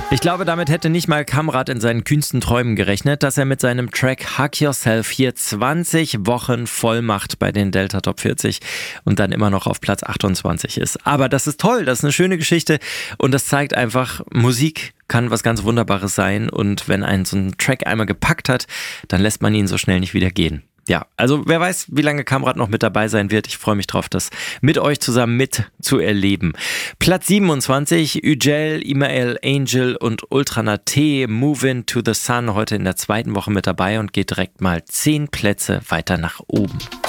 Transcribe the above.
Ich glaube, damit hätte nicht mal Kamrat in seinen kühnsten Träumen gerechnet, dass er mit seinem Track Hug Yourself hier 20 Wochen voll macht bei den Delta Top 40 und dann immer noch auf Platz 28 ist. Aber das ist toll, das ist eine schöne Geschichte und das zeigt einfach, Musik kann was ganz Wunderbares sein und wenn einen so ein Track einmal gepackt hat, dann lässt man ihn so schnell nicht wieder gehen. Ja, also wer weiß, wie lange Kamrat noch mit dabei sein wird. Ich freue mich drauf, das mit euch zusammen mitzuerleben. Platz 27, Ücel, Imael, Angel und Ultra T, Movin' to the Sun, heute in der zweiten Woche mit dabei und geht direkt mal 10 Plätze weiter nach oben.